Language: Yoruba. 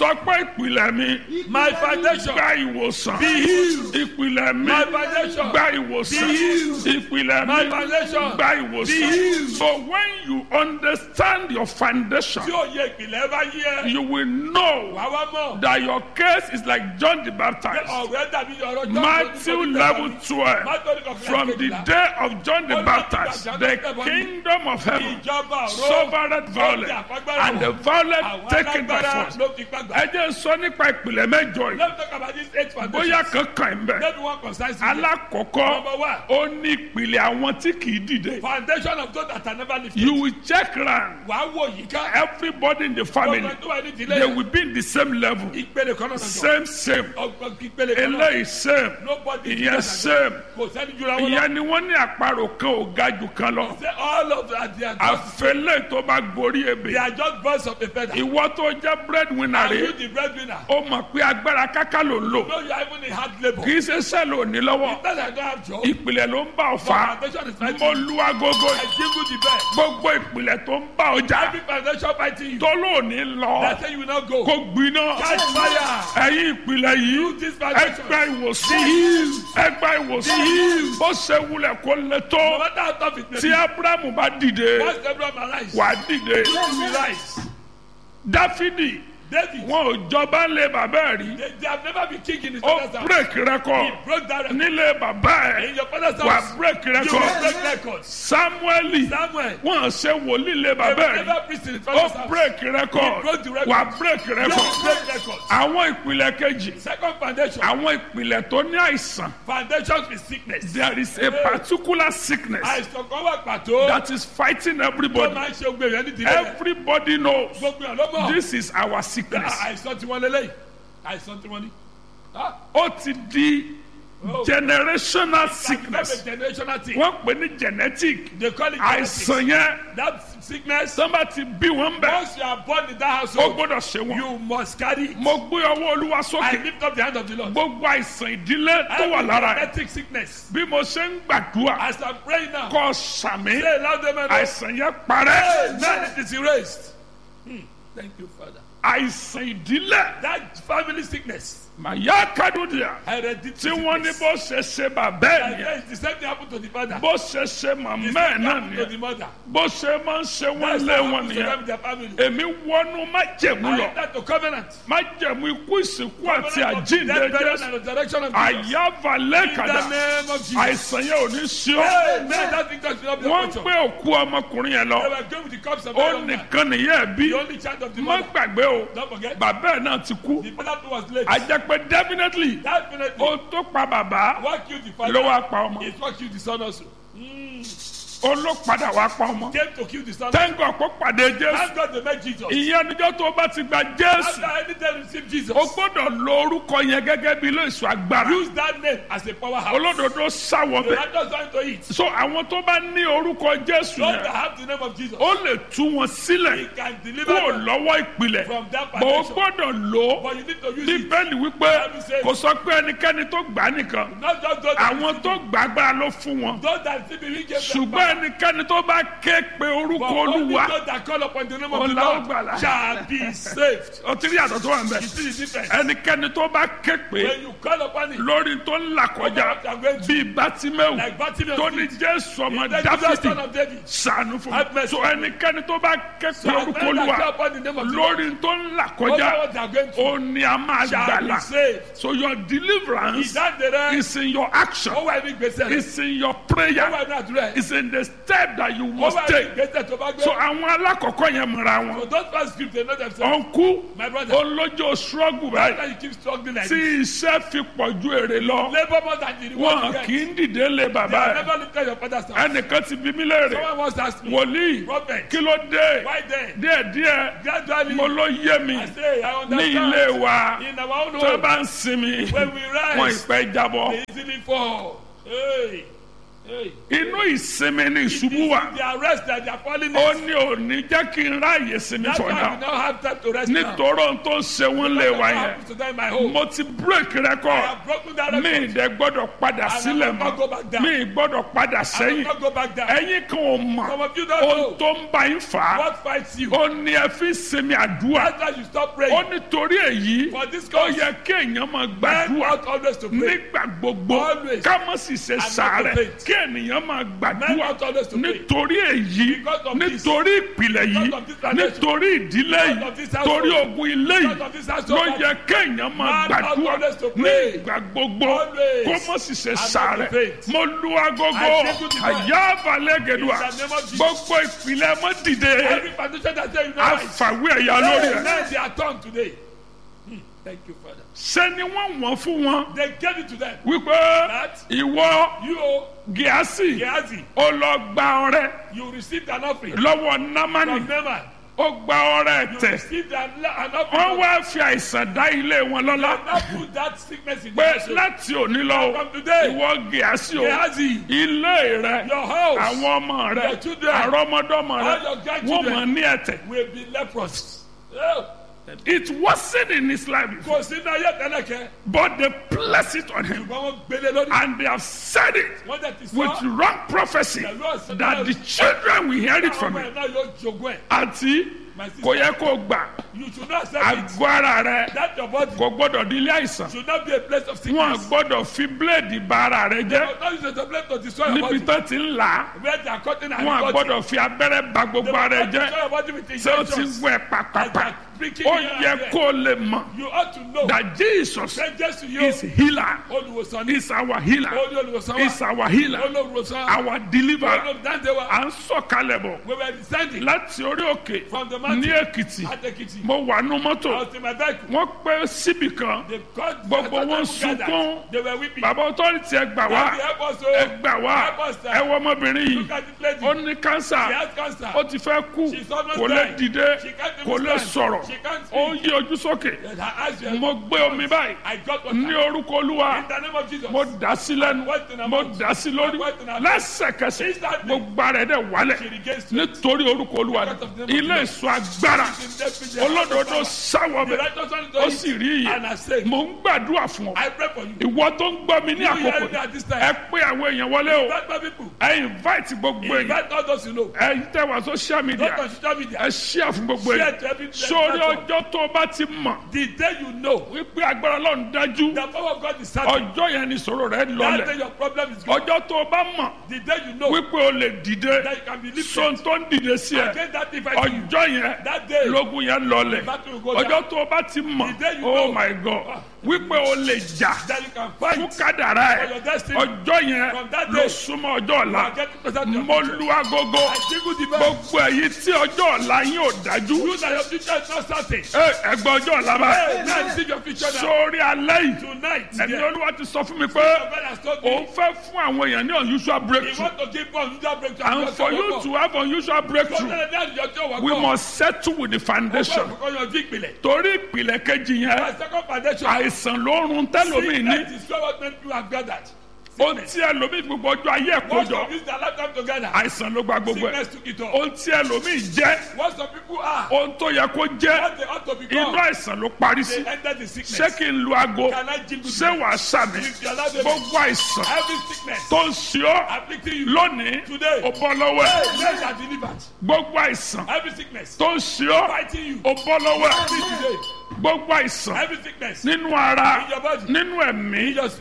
sọ pé ìpìlẹ̀ mi. My foundation. Gba ìwòsàn. Be healed. Ìpìlẹ̀ mi. My foundation. Gba ìwòsàn. Be healed. Ìpìlẹ̀ My mi. foundation. Gba Be ìwòsàn. healed. So when you understand your foundation, Tí òye ìpìlẹ̀ bá yí ẹ. you will know Wà wá mọ̀. that your case is like John the Baptist. Ọ̀rẹ́ dàbí ọ̀rọ̀ John. Matthew level 12. From the day of John the Baptist, the kingdom of heaven Ìjọba ọ̀rọ̀. suffered violence, and the violent taken by force. Ló fi gbàgbà. Ẹ jẹ́ sọ nípa ìpìlẹ̀ mẹ́jọ yìí. Let's talk about these 8 foundations. Bóyá kankan ń bẹ̀. Maybe one concise. Alákọ̀ọ́kọ́, Number one. ó ní ìpìlẹ̀ àwọn tí kì í dìde. Foundation of those that are never lifted. You will check round. Wàá wò yìí ká. Everybody in the family, Ọgbọ́n tó wà ní ìdílé they yẹn. will be in the same level. Ìpele kan náà sọ. Same. Ọgbọ́n ìpele kan náà. Eléyìí same. Nobody Ìyẹn is same. Kò sẹ́ni jura wọn lọ. Ìyẹn ni wọ́n ní àparò kan ò ga jù kan lọ. Say all of that they are just Àfẹlẹ́ tó bá gorí they ebè. are just birds of a feather. Ìwọ tó jẹ́ breadwinner Are you rẹ̀, the breadwinner? ó mọ̀ pé agbára káká ló ń lò. No, you are even in hard labour. Kì í ṣe sẹ́ẹ̀lì òní lọ́wọ́. Because I don't have job. Ìpìlẹ̀ ló ń bá ọ fà á. Foundation is fighting. Mo lu agogo. I jingle the bell. Gbogbo ìpìlẹ̀ tó ń bá ọjà. Every foundation fighting you. Tó lóòní lọ. They say you will not go. Kó gbiná. Catch fire. Ẹ̀yin ìpìlẹ̀ yìí. This foundation. Ẹgbẹ́ ìwòsàn. Ẹgbẹ́ ìwòsàn. Bó ṣe wulẹ̀ kó le No tó. matter how tough it may Tí be. Ábúráhámù bá dìde, Once Abraham arise. wà á dìde. You will rise. Dáfídì, David. wọn ò jọba ńlé bàbá ẹ̀ rí. They have never been king in his Ó father's house. break record. He broke that record. Nílé bàbá In ẹ̀, your father's wà house. á break You will record. break records. Sámúẹ́lì, Samuel. wọn ṣe wòlíì lé They bàbá will ẹ̀ rí. never preach in his father's Ó house. break record. He broke the record. Wà á break You record. will break records. Àwọn ìpìlẹ̀ kejì, Second foundation. àwọn ìpìlẹ̀ tó ní àìsàn. Foundation with sickness. There is a particular sickness Àìsàn kan wà pàtó. that is fighting Tó everybody. máa ń ṣe gbèrè ẹni dìde rẹ̀. Everybody knows Gbogbo ẹ̀ ló mọ̀. this is our sickness. Àìsàn tí wọ́n lélẹ́yìí. Àìsàn tí wọ́n ní. Ah, Ó ti di oh. generational That's sickness. a generational thing. Wọ́n pè ní genetic. They call it Àìsàn genetics. yẹn, That sickness. tọ́ba ti bí wọn bẹ̀, Once you are born in that ó household, gbọ́dọ̀ ṣe wọn. you must carry it. Mo gbé ọwọ́ Olúwa I sókè. lift up the hand of the Lord. Gbogbo àìsàn ìdílé tó wà lára ẹ̀. Genetic sickness. Bí mo ṣe ń gbàdúrà, As I'm praying now, kọ́ sàmì, say loud amen. àìsàn yẹn parẹ́. Amen. It is erased. Thank you, Father. Àìsàn ìdílé, That family sickness. màyà kádùdìà, Hereditary tí wọ́n ní sickness. bó ṣe ṣe bàbá ẹ̀ nìyẹn. Yes, the same thing happened to the father. Bó ṣe ṣe The màmá same ẹ̀ thing náà happened to the nìyẹn. mother. Bó ṣe máa ń ṣe wọ́n That's lé what wọn happens to them nìyẹn. in their family. Èmi wọnú májẹ̀mú I lọ. enter to covenant. Májẹ̀mú ikú ìsìnkú àti Covenant of àjíǹde death, burial, Jésù. and resurrection of Jesus. Àyàfà In lẹ́kàdà. the name of Jesus. Àìsàn yẹn ò ní sí ọ́. Amen. That thing should not be Wọ́n ń a gbé òkú ọmọkùnrin yẹn They lọ. were going with the cups of Ó the young man. nìkan nìyẹn ẹ̀ bí. The only child of the Má mother. gbàgbé o. Don't forget. Bàbá ẹ̀ náà ti kú. The father was late. A jẹ́ pé definitely Definitely. ó tó pa bàbá What killed the father? ló wá pa ọmọ. It's what killed the son also. Ó ló padà wá pa ọmọ. Came to kill the son. Thank God kó pàdé Jésù. Thank God they met Jesus. Ìyẹn níjọ́ tó bá ti gba Jésù. After any time receive Jesus, O gbọ́dọ̀ lo orúkọ yẹn gẹ́gẹ́ bí ilé ìṣọ́ agbára. use that name as a powerhouse. Olódodo sáwọ The bẹ̀. righteous want to eat. So àwọn tó bá ní orúkọ Jésù Those that yẹn, have the name of Jesus, ó lè tú wọn He sílẹ̀ can deliver kúrò them lọ́wọ́ ìpìlẹ̀. from that Bọ̀ o foundation. gbọ́dọ̀ lò ó. But you need to use it. Bíbélì wípé kò sọ pé ẹnikẹ́ni tó gbà á nìkan. Not just those that Àwọn tó gbà agbára ló fún wọn. those that see me give them Ṣùgbọ́n power. ẹnikẹ́ni tó bá ké pe orúkọ But only Olúwa, those that call upon the name of the Ọlá ó Lord gbàlà. shall be saved. o ti rí àtọ̀ tó wà ń You bẹ̀. see the difference? Ẹnikẹ́ni tó bá ké pe When you call upon it, lórí tó ń là kọjá bíi Bátíméù like Bartimaeus tó ní did, Jésù ọmọ the son Dáfídì of David, ṣàánú fún Have mi. mercy. So ẹnikẹ́ni tó bá ké pe so orúkọ men that call Olúwa upon the name of the Lord, lórí tó ń là over kọjá what they are going through, ó ní a máa shall be gbàlà. saved. So your deliverance Ìdádẹrẹ, is in your action, ó wà ní gbèsè rẹ̀, is in your ó prayer, wà ní àdúrà rẹ̀, is in the step that you ó must wà ní take. gbèsè tó bá gbé. So àwọn alákọ̀ọ́kọ́ yẹn mọ̀ra So wọn. those first scripts, they know themselves. Ọ̀nkú My brother, olójó struggle báyìí after you keep struggling like tí this, iṣẹ́ fi pọ̀ ju èrè lọ. labour more than the reward you Wọn get. kì í dìde lé They bàbá have ẹ̀. never looked at your father's house. Ẹnìkan ti bí mí léèrè. Someone once asked me, Wòlíì Prophet, kí ló dé? why then? Díẹ̀díẹ̀ Gradually, mo ló yé mi I say, I ní understand. ilé wa In our own tó home, bá ń sinmi when we wọn rise, ìpẹ́ jábọ́. they easily fall. Hey, Hey. inú ìsinmi ni ìṣubú wà. The arrest that they are falling ó in. ní òní jẹ́ kí n ráàyè sinmi That's for why we now. now have time to rest now. nítorí ohun tó ń ṣe wọ́n lè wá What yẹn. happens to them in my home? mo ti break I record. have broken that mi record. ìdẹ gbọ́dọ̀ padà sílẹ̀ will not go mọ́. back down. mi gbọ́dọ̀ padà I will sẹ́yìn. not go back down. ẹ̀yin kan ò mọ̀. Some of you don't ohun know tó ń bá yín fà á. what fights you. ó ní ẹ fi sinmi àdúrà. That's why you stop ó praying. nítorí èyí. For this ó cause, yẹ kí èèyàn máa men gbàdúrà. ought always to pray. nígbà gbogbo Always. ká má sì ṣe not to sàárẹ̀ faint. kí ènìyàn máa Men gbàdúrà ought always to pray. nítorí èyí Because of this. nítorí ìpìlẹ̀ yìí Because of this tradition. nítorí ìdílé Because yìí of this household. torí ogun ilé yìí Because of this ló household. yẹ kéèyàn máa Man ought gbàdúrà always to pray. nígbà gbogbo Always. kó má sì ṣe not to sàárẹ̀ faint. mo lu agogo I take you to God. àyàbálẹ̀gẹ̀dùà In the name of Jesus. gbogbo ìpìlẹ̀ mọ́ dìde Every foundation that say you know right. àfàwé ẹ̀yà lórí ẹ̀ Now they are turned today. Thank you, Father. ṣé ni wọ́n wọ́n fún wọn They gave it to them. wípé That ìwọ you, Gíásì Gehazi, ó lọ gba ọrẹ you received an offering lọ́wọ́ Námánì from Naaman. ó gba ọrẹ You tẹ̀ received an wọ́n offering. wá fi àìsàn dá ilé wọn lọ́lá Now put that sickness in pé your soul. láti òní lọ From today, ìwọ Gíásì o Gehazi, ilé rẹ your house àwọn ọmọ rẹ your children, àrọ́mọdọ́mọ rẹ all your wọ́n grandchildren mọ̀ ní ẹ̀tẹ̀. will be leprous. Oh, It wasn't in his life before, kò sí náà yẹ tẹ́lẹ̀ kẹ́. but they placed it on him Ṣùgbọ́n wọ́n gbélé lórí. and they have said it Wọ́n dẹ̀ ti with sọ. wrong prophecy that the children will hear it from Àwọn him. ọmọ ẹ̀ náà yóò jogún ẹ̀. Àti My sister, kò yẹ kó gbà you should not accept it. àgọ́ ara rẹ That your body kò gbọ́dọ̀ di ilé àìsàn. should not be a place of Wọn sickness. gbọ́dọ̀ fi bíléèdì bà ara rẹ They jẹ́ must not use it as a place to destroy your níbi body. tó ti ń là á. Where they are cutting and Wọn cutting. gbọ́dọ̀ fi abẹ́rẹ́ bà They gbogbo must ara rẹ not destroy jẹ́. your body with Ṣé o ti injections. wẹ̀ pàpàpà? Pricking Ó here and yẹ there. kó o lè mọ̀ You ought to know that Jesus that Jesus you is healer. olùwòsàn ní. Is our healer. Olú olùwòsàn Is wa. our healer. Olùwòsàn. Our deliverer. Olùdáǹdè wa. À ń sọ̀kalẹ̀ bọ̀ We were descending láti orí òkè from the ní mountain Èkìtì. at Ekiti. Mo wà nú I mọ́tò. was in my vehicle. Wọ́n pẹ́ síbì kan. They called Gbogbo wọn gathered. sunkún. They were weeping. Bàbá ọtọ́rìtì ẹ gbà wá. Daddy, help us, Ẹ oh. gbà wá. Help us, sir. Ẹ wọ ọmọbìnrin yìí. Look at this lady. Ó ní She kánsà. has cancer. Ó ti fẹ́ kú. She's almost Kò lè dying. dìde. She can't Kò even lè stand. sọ̀rọ̀. She can't speak. Ó yí ojú sókè. And her eyes were Mo gbé omi báyìí. I got what Ní orúkọ Olúwa. in the name of Jesus. Mo dà sí lẹ́nu. Mo dà sí lórí. Lẹ́sẹ̀kẹsẹ̀ gbogbo ara ẹ̀ dẹ̀ wálẹ̀. She regains strength. Nítorí orúkọ Olúwa ni. Ilé ìsọ agbára. Olódodo sáwọ The bẹ̀. righteous one is Ó doing sì rí and I iye. say, Mo ń gbàdúrà fún ọ. I pray for you. Ìwọ tó ń gbọ́ mi ní You hear àkókò me at this ẹ time. pé àwọn èèyàn wọlé o. Invite my people. Ẹ invite gbogbo èèyàn. Invite all those you know. Ẹ tẹ wá social media. Not on social media. Ẹ share fún gbogbo Share èèyàn. to every Sórí platform. ọjọ́ tó o bá ti mọ̀ The day you know wípé agbára Ọlọ́run dájú. the power of God is certain. Ọjọ́ yẹn ni ìṣòro rẹ That day lọlẹ̀. your problem is gone. Ọjọ́ tó o bá mọ̀ The day you know wípé o lè dìde. that you can be Sọ́n lifted tó ń dìde sí ẹ. against that device to you. Ọjọ́ yẹn That day lógun yẹn lọlẹ̀. the battle will go down. Ọjọ́ tó o bá ti mọ̀. The day you Oh know my God. Wípé o lè jà that you can fún fight kádàrá for ẹ̀. your destiny. Ọjọ́ yẹn From that ló day, súnmọ́ ọjọ́ You ọ̀la. are getting closer to your Mo future. lu agogo. I jingle the bell. Gbogbo èyí tí ọjọ́ ọ̀la yín ò dájú. You that your future is not certain. Ẹgbẹ́ ọjọ́ ọ̀la bá. Hey, now see your future now. Sórí alẹ́ yìí. Tonight, Ẹ̀mí yeah. Olúwa ti sọ fún mi pé Your brother has told òun me fẹ́ fún àwọn èèyàn ní unusual he breakthrough. want to give one unusual breakthrough. And for you to have unusual breakthrough, we must settle with the foundation. Torí ìpìlẹ̀ kejì yẹn, àìsàn ló ń run tẹ́lómi ní. Ohun tí ẹlòmíì gbogbo ọjọ́ ayé ẹ̀ kó jọ, àìsàn ló gba gbogbo ẹ̀. Ohun tí ẹlòmíì jẹ́, ohun tó yẹ kó jẹ́, inú àìsàn ló parí sí. Ṣé kí n lu aago? Ṣé wàá sàmì? Gbogbo àìsàn tó ń ṣe ọ́ lónìí, ó bọ́ lọ́wọ́ ẹ̀. Gbogbo àìsàn tó ń ṣe ọ́, ó bọ́ lọ́wọ́ ẹ̀. Gbogbo àìsàn nínú ara, nínú ẹ̀mí.